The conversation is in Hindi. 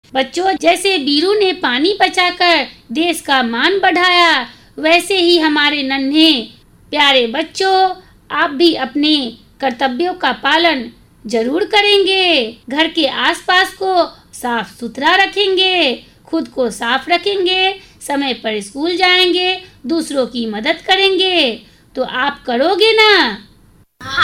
बच्चों, जैसे बीरू ने पानी बचाकर देश का मान बढ़ाया, वैसे ही हमारे नन्हे प्यारे बच्चों, आप भी अपने कर्तव्यों का पालन जरूर करेंगे। घर के आसपास को साफ सुथरा रखेंगे, खुद को साफ रखेंगे, समय पर स्कूल जाएंगे, दूसरों की मदद करेंगे। तो आप करोगे ना?